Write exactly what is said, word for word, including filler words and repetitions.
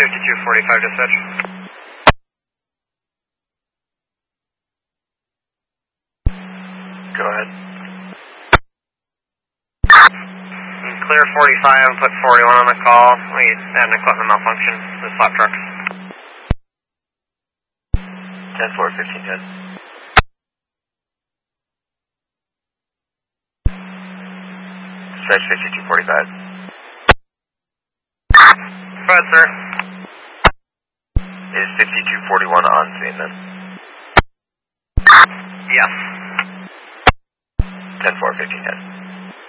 fifty-two forty-five dispatch. Go ahead. Clear forty-five, put forty-one on the call. We had an equipment malfunction, the slap truck. ten four, fifteen ten. Dispatch fifty-two forty-five. Go ahead, sir. Is fifty-two forty-one on scene then? Yes. ten four, fifteen ten.